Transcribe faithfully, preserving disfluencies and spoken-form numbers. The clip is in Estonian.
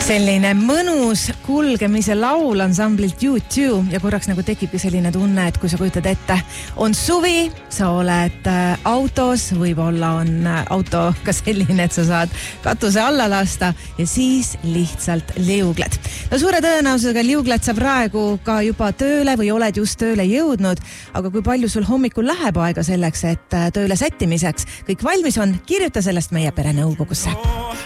Selline mõnus kulgemise laul ansamblilt U two ja korraks nagu tekibki selline tunne, et kui sa kujutad ette, on suvi, sa oled autos, võib-olla on auto ka selline, et sa saad katuse alla lasta ja siis lihtsalt liugled. No suure tõenäosusega liugled sa praegu ka juba tööle või oled just tööle jõudnud, aga kui palju sul hommikul läheb aega selleks, et tööle sättimiseks kõik valmis on, kirjuta sellest meie perenõukogusse.